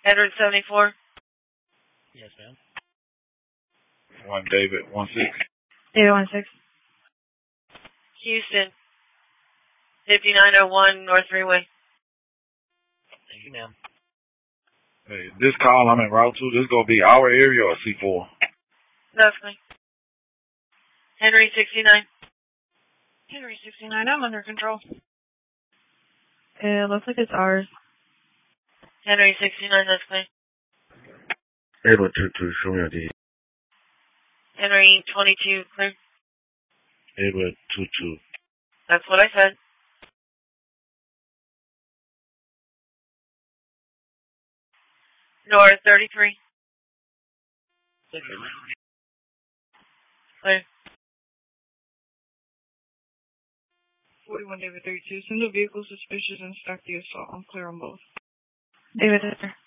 Edward 74. Yes, ma'am. 1 David 16. David 16. Houston. 5901 North Freeway. Thank you, ma'am. Hey, this call, I'm en route to, this going to be our area or C4? That's fine. Henry 69. Henry 69, I'm under control. It looks like it's ours. Henry 69, that's fine. Edward 22, show me your ID. Henry 22, clear. Edward 22. That's what I said. North 33. Clear. 41 David 32. Send the vehicle suspicious and stop the assault. I'm clear on both. David,